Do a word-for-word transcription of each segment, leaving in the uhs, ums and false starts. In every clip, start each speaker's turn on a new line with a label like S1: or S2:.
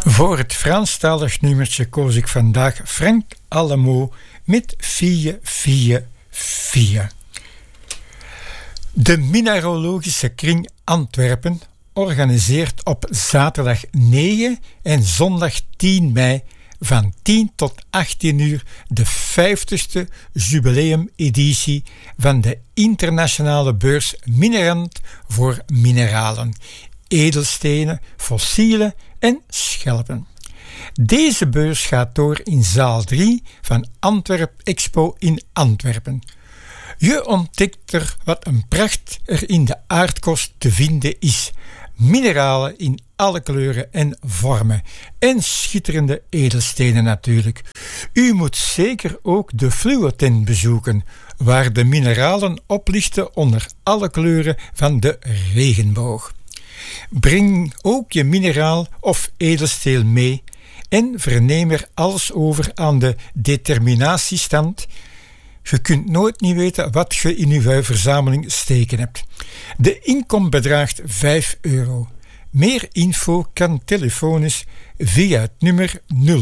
S1: Voor het Franstalig nummertje koos ik vandaag Frank Alamo met Fille, Fille, Fille. De Mineralogische Kring Antwerpen organiseert op zaterdag negen en zondag tien mei van tien tot achttien uur de vijftigste jubileumeditie van de internationale beurs Minerant voor mineralen, edelstenen, fossielen en schelpen. Deze beurs gaat door in zaal drie van Antwerp Expo in Antwerpen. Je ontdekt er wat een pracht er in de aardkorst te vinden is. Mineralen in alle kleuren en vormen. En schitterende edelstenen natuurlijk. U moet zeker ook de fluoten bezoeken, waar de mineralen oplichten onder alle kleuren van de regenboog. Breng ook je mineraal of edelsteen mee en verneem er alles over aan de determinatiestand. Je kunt nooit niet weten wat je in je verzameling steken hebt. De inkom bedraagt vijf euro. Meer info kan telefonisch via het nummer nul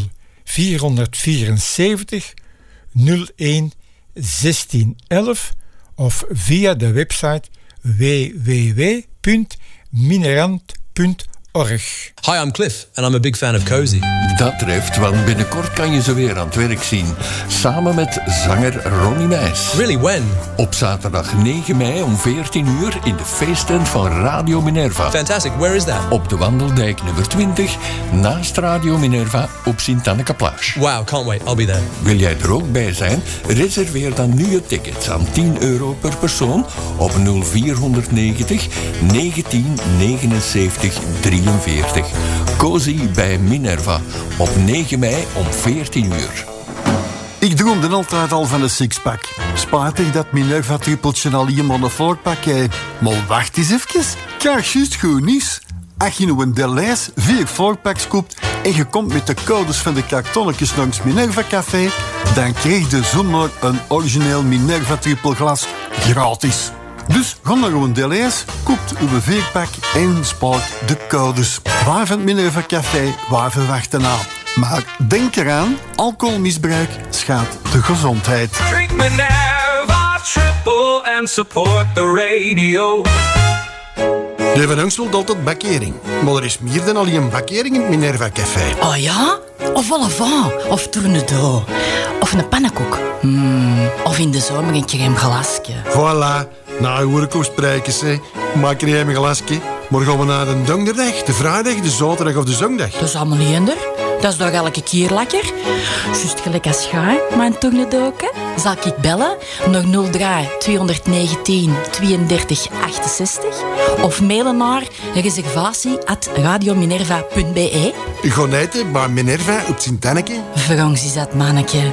S1: vierhonderdvierenzeventig nul een zestien elf of via de website w w w punt minerant punt org.
S2: Hi, I'm Cliff and I'm a big fan of Cozy.
S3: Dat treft, want binnenkort kan je ze weer aan het werk zien. Samen met zanger Ronnie Meijs.
S2: Really, when?
S3: Op zaterdag negen mei om veertien uur in de feesttent van Radio Minerva.
S2: Fantastic, where is that?
S3: Op de Wandeldijk nummer twintig, naast Radio Minerva op Sint-Anneke-Plage.
S2: Wow, can't wait, I'll be there.
S3: Wil jij er ook bij zijn? Reserveer dan nu je tickets aan tien euro per persoon op nul vierhonderdnegentig negentien negenenzeventig drieënveertig. Cozy bij Minerva op negen mei om veertien uur.
S4: Ik droomde altijd al van een sixpack. Spijtig dat Minerva trippeltje al iemand een voorpak heeft. Maar wacht eens even. Krijg juist goed nieuws. Als je nu een Deleuze vier voorpacks koopt en je komt met de codes van de kartonnetjes langs Minerva Café, dan krijg je zomaar een origineel Minerva trippelglas gratis. Dus ga naar een Deleuze, koopt uw vierpak en spaart de codes. Waar van Minerva Café, waar verwachten aan. Maar denk eraan, alcoholmisbruik schaadt de gezondheid.
S5: Drink Minerva Triple and support the radio.
S6: De Van Angst wil altijd bakkering. Maar er is meer dan alleen bakkering in het Minerva Café.
S7: Oh ja? Of vol au vent, of tournedo, of een pannenkoek. Mm, of in de zomer een crème glaasje.
S6: Voilà. Nou, hoor ik ook spreken, hè. Maak er een glasje. Maar gaan we naar de donderdag, de vrijdag, de zaterdag of de zondag?
S7: Dat is allemaal niet eender. Dat is toch elke keer lekker? Juist gelijk als ga, mijn tournedoken. Zal ik bellen naar nul drie tweehonderdnegentien tweeëndertig achtenzestig of mailen naar reservatie at radiominerva punt b e.
S6: Ga eten bij Minerva op Sint-Anneke.
S7: Frans is dat, manneke.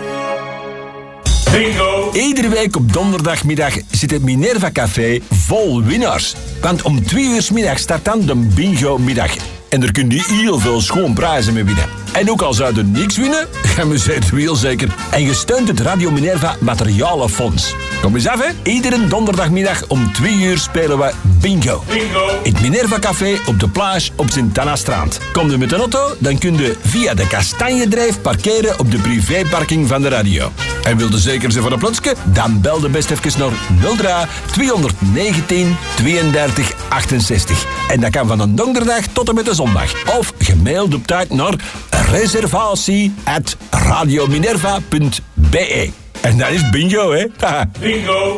S5: Bingo!
S8: Iedere week op donderdagmiddag zit het Minerva Café vol winnaars. Want om twee uur 's middag start dan de bingo-middag. En er kun je heel veel schoon prijzen mee winnen. En ook al zou er niks winnen, gaan we zeker heel zeker. En je steunt het Radio Minerva Materialenfonds. Kom eens af, hè. Iedere donderdagmiddag om twee uur spelen we bingo.
S5: Bingo!
S8: In het Minerva Café op de plage op Sint-Anna-Strand. Kom je met een auto, dan kun je via de Kastanjedrijf parkeren op de privéparking van de radio. En wilde zeker ze voor een plaatsje? Dan bel de best even naar nul drie tweehonderdnegentien tweeëndertig achtenzestig. En dat kan van een donderdag tot en met de zondag. Of gemaild op tijd naar reservatie at radiominerva punt b e. En dat is bingo, hè?
S5: Bingo!